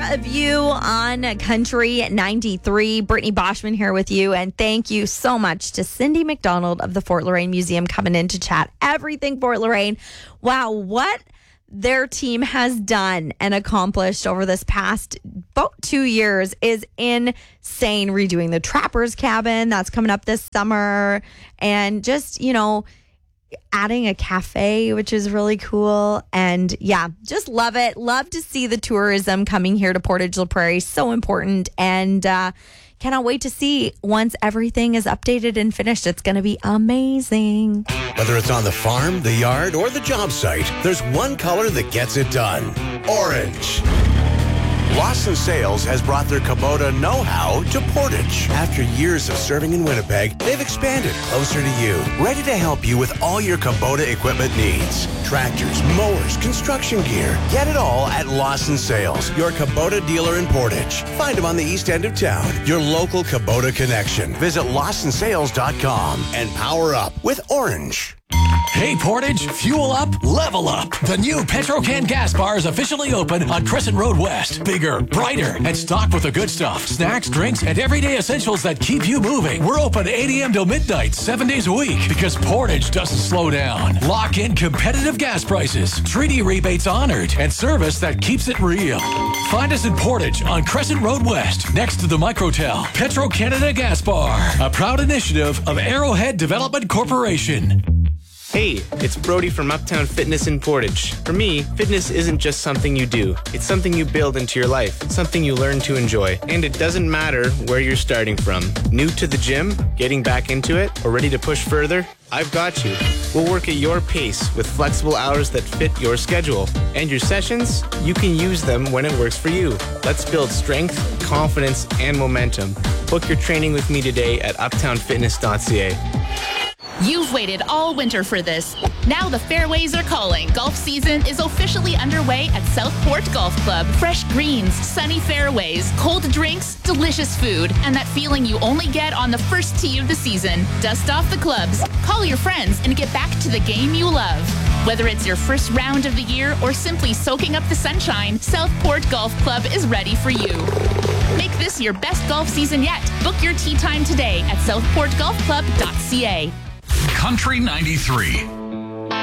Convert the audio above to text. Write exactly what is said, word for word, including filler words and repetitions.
Thought of You on Country ninety-three. Brittany Boschman here with you. And thank you so much to Cindy McDonald of the Fort Loraine Museum coming in to chat everything Fort Loraine. Wow, what their team has done and accomplished over this past about two years is insane. Redoing the Trappers Cabin, that's coming up this summer. And just, you know, adding a cafe, which is really cool. And yeah, just love it. Love to see the tourism coming here to Portage La Prairie. So important. And uh, cannot wait to see once everything is updated and finished. It's going to be amazing. Whether it's on the farm, the yard, or the job site, there's one color that gets it done. Orange. Lawson Sales has brought their Kubota know-how to Portage. After years of serving in Winnipeg, they've expanded closer to you, ready to help you with all your Kubota equipment needs. Tractors, mowers, construction gear. Get it all at Lawson Sales, your Kubota dealer in Portage. Find them on the east end of town, your local Kubota connection. Visit Lawson Sales dot com and power up with Orange. Hey Portage, fuel up, level up. The new Petrocan gas bar is officially open on Crescent Road West. Bigger, brighter, and stocked with the good stuff. Snacks, drinks, and everyday essentials that keep you moving. We're open eight a.m. till midnight, seven days a week, because Portage doesn't slow down. Lock in competitive gas prices, treaty rebates honored, and service that keeps it real. Find us in Portage on Crescent Road West, next to the Microtel. Petro Canada Gas Bar, a proud initiative of Arrowhead Development Corporation. Hey, it's Brody from Uptown Fitness in Portage. For me, fitness isn't just something you do. It's something you build into your life, something you learn to enjoy. And it doesn't matter where you're starting from. New to the gym, getting back into it, or ready to push further? I've got you. We'll work at your pace with flexible hours that fit your schedule. And your sessions, you can use them when it works for you. Let's build strength, confidence, and momentum. Book your training with me today at uptown fitness dot c a. You've waited all winter for this. Now the fairways are calling. Golf season is officially underway at Southport Golf Club. Fresh greens, sunny fairways, cold drinks, delicious food, and that feeling you only get on the first tee of the season. Dust off the clubs, call your friends, and get back to the game you love. Whether it's your first round of the year or simply soaking up the sunshine, Southport Golf Club is ready for you. Make this your best golf season yet. Book your tee time today at southport golf club dot c a. Country ninety-three.